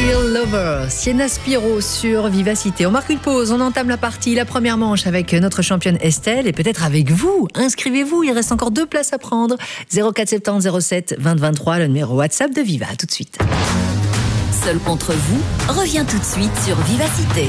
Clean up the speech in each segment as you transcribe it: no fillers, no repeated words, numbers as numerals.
Real Lover, Sienna Spiro sur Vivacité. On marque une pause, on entame la partie, la première manche avec notre championne Estelle et peut-être avec vous. Inscrivez-vous, il reste encore 2 places à prendre. 04 70 07 20 23, le numéro WhatsApp de Viva. À tout de suite. Seul contre vous revient tout de suite sur Vivacité.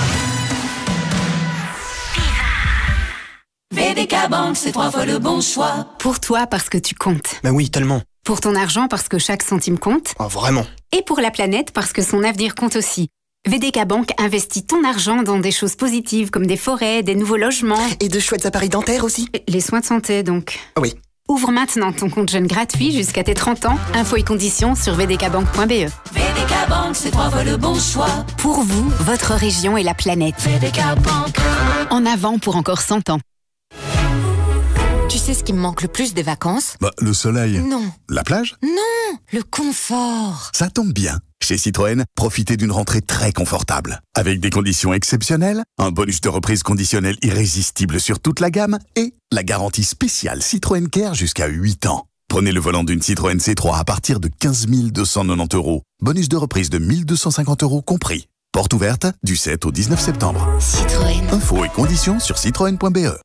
VDK Banque, c'est 3 fois le bon choix. Pour toi, parce que tu comptes. Ben oui, tellement. Pour ton argent, parce que chaque centime compte. Oh, vraiment. Et pour la planète, parce que son avenir compte aussi. VDK Banque investit ton argent dans des choses positives comme des forêts, des nouveaux logements. Et de chouettes appareils dentaires aussi. Les soins de santé, donc. Oui. Ouvre maintenant ton compte jeune gratuit jusqu'à tes 30 ans. Infos et conditions sur vdkbank.be. VDK Banque, c'est 3 fois le bon choix. Pour vous, votre région et la planète. VDK Banque. En avant pour encore 100 ans. Tu sais ce qui me manque le plus des vacances ? Le soleil. Non. La plage ? Non, le confort. Ça tombe bien. Chez Citroën, profitez d'une rentrée très confortable. Avec des conditions exceptionnelles, un bonus de reprise conditionnel irrésistible sur toute la gamme et la garantie spéciale Citroën Care jusqu'à 8 ans. Prenez le volant d'une Citroën C3 à partir de 15 290 €. Bonus de reprise de 1 250 € compris. Porte ouverte du 7 au 19 septembre. Citroën. Infos et conditions sur citroën.be.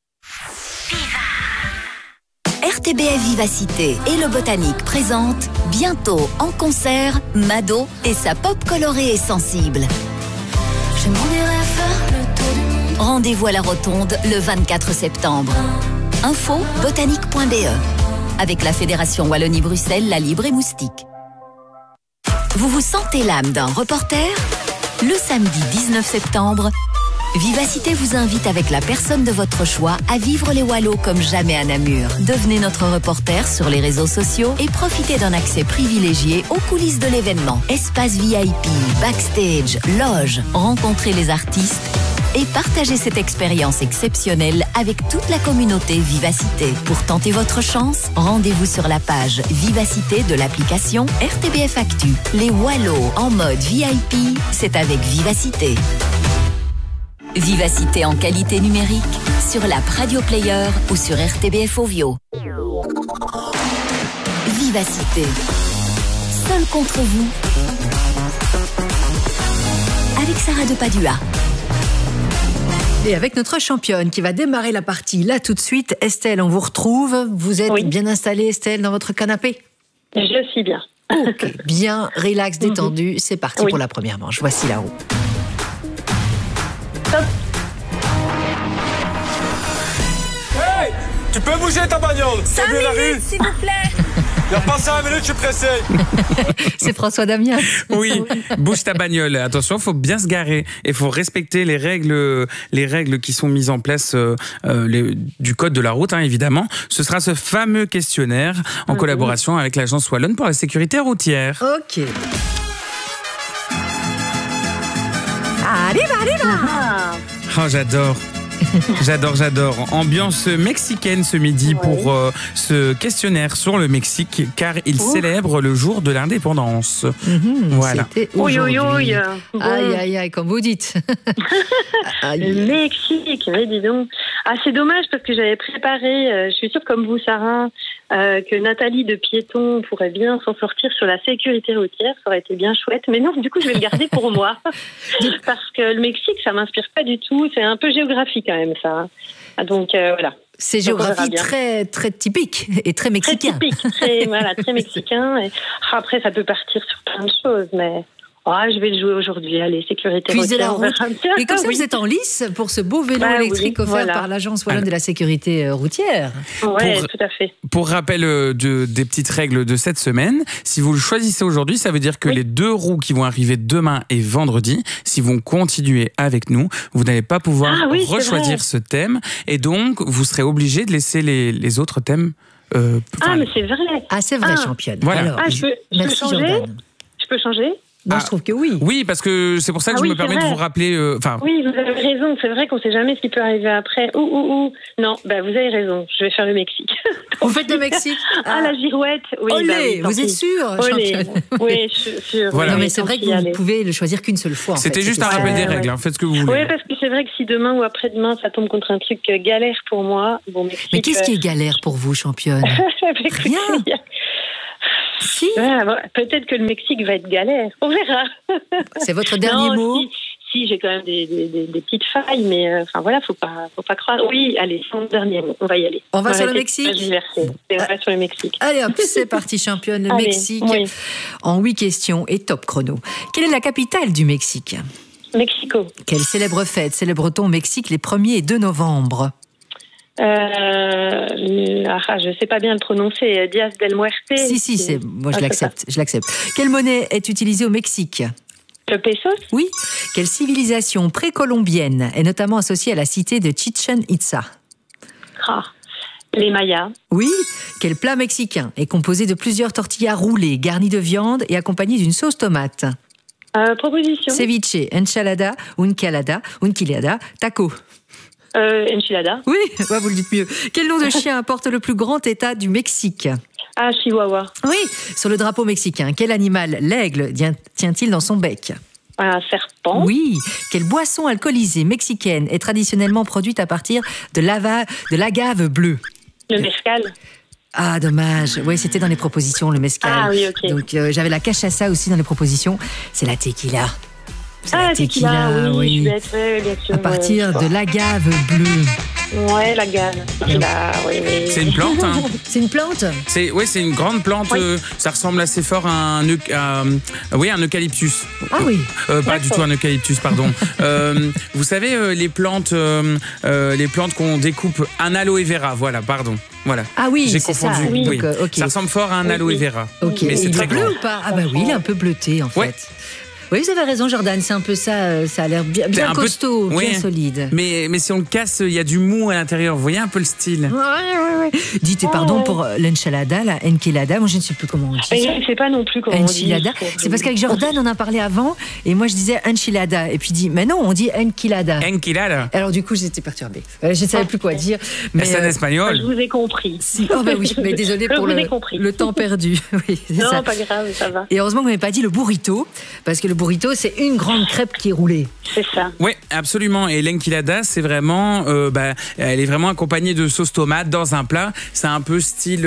RTBF Vivacité et le Botanique présentent bientôt en concert Mado et sa pop colorée et sensible. Je m'en irai faire le tour du monde. Rendez-vous à la Rotonde le 24 septembre. Info botanique.be avec la Fédération Wallonie-Bruxelles, La Libre et Moustique. Vous vous sentez l'âme d'un reporter ? Le samedi 19 septembre, Vivacité vous invite avec la personne de votre choix à vivre les Wallos comme jamais à Namur. Devenez notre reporter sur les réseaux sociaux et profitez d'un accès privilégié aux coulisses de l'événement. Espace VIP, backstage, loge, rencontrez les artistes et partagez cette expérience exceptionnelle avec toute la communauté Vivacité. Pour tenter votre chance, rendez-vous sur la page Vivacité de l'application RTBF Actu. Les Wallos en mode VIP, c'est avec Vivacité. Vivacité en qualité numérique sur l'app Radio Player ou sur RTBF Ovio. Vivacité. Seul contre vous. Avec Sarah de Padua. Et avec notre championne qui va démarrer la partie là tout de suite. Estelle, on vous retrouve. Vous êtes bien installée, Estelle, dans votre canapé ? Je suis bien. Ok, bien, relax, détendu. C'est parti pour la première manche. Voici la roue. Top. Hey, tu peux bouger ta bagnole? 5 minutes, s'il vous plaît. Il n'y a pas 5 minutes, je suis pressé. C'est François Damien. Oui, bouge ta bagnole. Attention, il faut bien se garer et il faut respecter les règles qui sont mises en place du code de la route, évidemment. Ce sera ce fameux questionnaire en collaboration avec l'Agence Wallonne pour la sécurité routière. Ok. Arriva. Oh, j'adore. J'adore. Ambiance mexicaine ce midi pour ce questionnaire sur le Mexique, car il célèbre le jour de l'indépendance. Voilà. C'était aujourd'hui. Aïe, comme vous dites. Le Mexique, mais dis donc. Ah, c'est dommage parce que j'avais préparé, je suis sûre comme vous, Sarah, que Nathalie de Piéton pourrait bien s'en sortir sur la sécurité routière. Ça aurait été bien chouette. Mais non, du coup, je vais le garder pour moi. Parce que le Mexique, ça m'inspire pas du tout. C'est un peu géographique quand même, ça. Donc, voilà. C'est géographie très, très typique et très mexicain. Très typique, très mexicain. Et après, ça peut partir sur plein de choses, mais... je vais le jouer aujourd'hui. Allez, sécurité routière. Et comme ça, vous êtes en lice pour ce beau vélo électrique offert par l'Agence Wallonne de la sécurité routière. Oui, tout à fait. Pour rappel des petites règles de cette semaine, si vous le choisissez aujourd'hui, ça veut dire que les 2 roues qui vont arriver demain et vendredi, si vous continuez avec nous, vous n'allez pas pouvoir rechoisir ce thème. Et donc, vous serez obligé de laisser les autres thèmes. Mais c'est vrai. Ah, c'est vrai, championne. Voilà. Alors, je peux changer Jordan. Je peux changer Je trouve que oui. Oui, parce que c'est pour ça que je me permets de vous rappeler... Oui, vous avez raison. C'est vrai qu'on ne sait jamais ce qui peut arriver après. Non, vous avez raison. Je vais faire le Mexique. Vous faites le Mexique la girouette. Oui, Olé, vous êtes sûre, championne? Oui, je suis sûre. Voilà. Non, mais c'est vrai que vous ne pouvez le choisir qu'une seule fois. C'était juste un rappel des règles. Faites ce que vous voulez. Oui, parce que c'est vrai que si demain ou après-demain, ça tombe contre un truc galère pour moi... Mais qu'est-ce qui est galère pour vous, championne? Rien. Si. Peut-être que le Mexique va être galère. On verra. C'est votre dernier mot. Si, j'ai quand même des petites failles, mais voilà, faut pas croire. Oui, allez, c'est mon dernier mot. On va y aller. On va sur le Mexique. On va sur le Mexique. Allez hop, c'est parti, championne. Le Mexique. Oui. En 8 questions et top chrono. Quelle est la capitale du Mexique? Mexico. Quelle célèbre fête célèbre-t-on au Mexique les 1er et 2 novembre? Je sais pas bien le prononcer. Dias del Muerte. Si, moi je l'accepte. Quelle monnaie est utilisée au Mexique? Le pesos? Oui. Quelle civilisation précolombienne est notamment associée à la cité de Chichen Itza? Les Mayas. Oui. Quel plat mexicain est composé de plusieurs tortillas roulées, garnies de viande et accompagnées d'une sauce tomate? Proposition. Ceviche, enchilada, unquilada, taco. Enchilada. Oui, vous le dites mieux. Quel nom de chien porte le plus grand état du Mexique? Chihuahua. Oui, sur le drapeau mexicain, quel animal l'aigle tient-il dans son bec? Un serpent. Oui. Quelle boisson alcoolisée mexicaine est traditionnellement produite à partir de l'agave bleue? Le mezcal. Ah, dommage. Oui, c'était dans les propositions, le mezcal. Ah oui, ok. Donc, j'avais la cachaça aussi dans les propositions. C'est la tequila. La tequila, oui. Bien sûr. À partir de l'agave bleue. Ouais, la gale. C'est une plante, hein. C'est une plante? C'est une grande plante. Ça ressemble assez fort à un eucalyptus. Ah oui. Pas du tout un eucalyptus, pardon. Vous savez, les plantes qu'on découpe, un aloe vera, voilà, pardon. Voilà. Ah oui, j'ai confondu. Ça. Oui. Ça ressemble fort à un aloe vera. Ok. Mais c'est très bleu ou pas? Ah bah oui, il est un peu bleuté en fait. Ouais. Oui, vous avez raison, Jordan, c'est un peu ça, ça a l'air bien costaud, bien solide. Mais si on le casse, il y a du mou à l'intérieur, vous voyez un peu le style. Ouais. Dites pardon pour l'enchilada, la enchilada, moi je ne sais plus comment on dit. Je ne sais pas non plus comment enchilada. On dit. C'est parce qu'avec Jordan, on en a parlé avant, et moi je disais enchilada, et puis il dit, mais non, on dit enchilada. Enchilada. Alors du coup, j'étais perturbée. Je ne savais plus quoi dire. Mais c'est en espagnol. Je vous ai compris. Oh bah oui, mais désolé pour le temps perdu. Oui, non, ça. Pas grave, ça va. Et heureusement que vous m'avez pas dit le burrito, parce que le burrito, c'est une grande crêpe qui est roulée. C'est ça. Oui, absolument. Et l'enchilada, c'est vraiment, elle est vraiment accompagnée de sauce tomate dans un plat. C'est un peu style,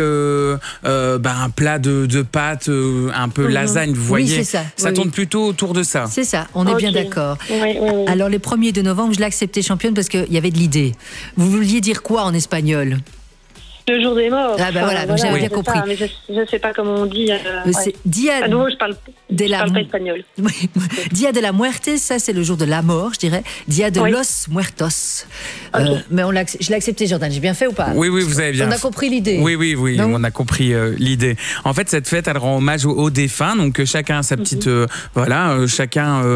un plat de pâtes, un peu lasagne, vous voyez. Oui, c'est ça. Ça tourne plutôt autour de ça. C'est ça. On est bien d'accord. Oui. Alors, les 1er de novembre, je l'ai accepté championne parce qu'il y avait de l'idée. Vous vouliez dire quoi en espagnol? Le jour des morts. Ah ben voilà, donc j'avais bien compris. Ça, mais je ne sais pas comment on dit. C'est Dia non, je parle pas espagnol. Dia de la Muerte, ça c'est le jour de la mort, je dirais. Dia de los Muertos. Mais je l'ai accepté, Jordan. J'ai bien fait ou pas? Oui, vous avez bien. On a compris l'idée. Oui, donc, on a compris l'idée. En fait, cette fête, elle rend hommage aux défunts. Donc chacun a sa petite, chacun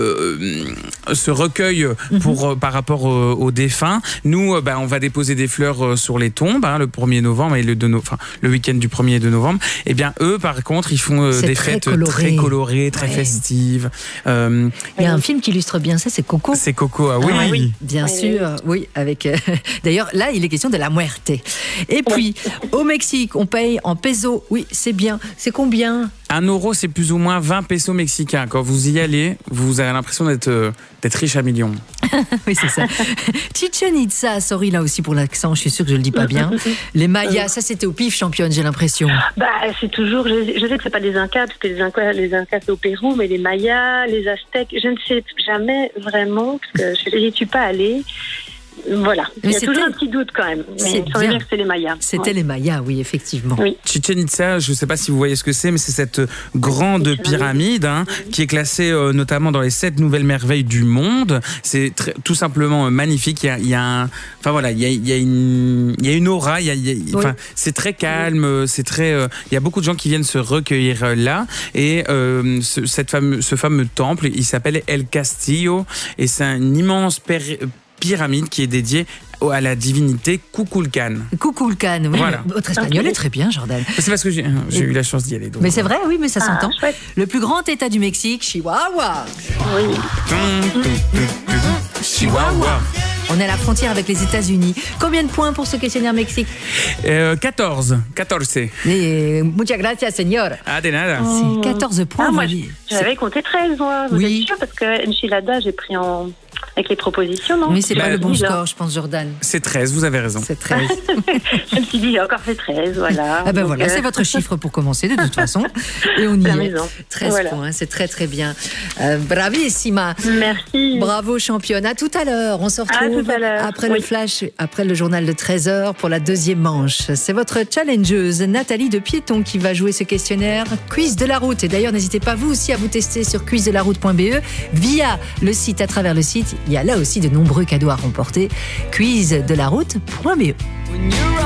se recueille par rapport aux défunts. Nous, on va déposer des fleurs sur les tombes, le 1er novembre et le week-end du 1er et 2 novembre. Eh bien, eux, par contre, ils font des fêtes très colorées, très festives. Il y a un film qui illustre bien ça, c'est Coco. C'est Coco, oui. Bien sûr, oui. Avec d'ailleurs, là, il est question de la muerte. Et puis, au Mexique, on paye en pesos. Oui, c'est bien. C'est combien? 1 euro, c'est plus ou moins 20 pesos mexicains. Quand vous y allez, vous avez l'impression d'être riche à millions. Oui, c'est ça. Chichen Itza, sorry là aussi pour l'accent, je suis sûre que je le dis pas bien. Les Mayas, ça c'était au pif, championne, j'ai l'impression. C'est toujours, je sais que c'est pas des Incas, parce que les Incas c'est au Pérou, mais les Mayas, les Aztèques, je ne sais jamais vraiment, parce que je n'y suis pas allée. Voilà, il y a toujours un petit doute quand même. Mais ça veut dire que c'est les Mayas. C'était les Mayas, oui, effectivement. Oui. Chichen Itza, je ne sais pas si vous voyez ce que c'est, mais c'est cette grande pyramide qui est classée notamment dans les 7 nouvelles merveilles du monde. C'est tout simplement magnifique. Il y a une aura. C'est très calme. C'est très. Il y a beaucoup de gens qui viennent se recueillir là. Et ce fameux temple, il s'appelle El Castillo, et c'est un immense pyramide qui est dédiée à la divinité Kukulkan. Kukulkan, oui. Voilà. Votre espagnol est très bien, Jordan. C'est parce que j'ai eu la chance d'y aller. Donc mais c'est vrai, oui, mais ça s'entend. Le plus grand état du Mexique, Chihuahua. Oui. Chihuahua. On est à la frontière avec les États-Unis. Combien de points pour ce questionnaire Mexique? 14. Muchas gracias, señor. Ah, de nada. C'est 14 points. Moi, j'avais compté 13, moi. Vous êtes sûr? Parce que enchilada, j'ai pris avec les propositions, non? Oui, c'est pas le bon score, je pense, Jordan. C'est 13, vous avez raison. C'est 13. Je me suis dit, j'ai encore fait 13, voilà. Ah ben voilà, c'est votre chiffre pour commencer, de toute façon. Et on y est. Maison. 13 points, c'est très très bien. Bravissima. Merci. Bravo, championne. À tout à l'heure. On se retrouve après le flash, après le journal de 13h pour la deuxième manche. C'est votre challengeuse, Nathalie de Piéton, qui va jouer ce questionnaire Quiz de la route. Et d'ailleurs, n'hésitez pas vous aussi à vous tester sur quizdelarroute.be via le site, à travers le site. Il y a là aussi de nombreux cadeaux à remporter. Quizdelarroute.be.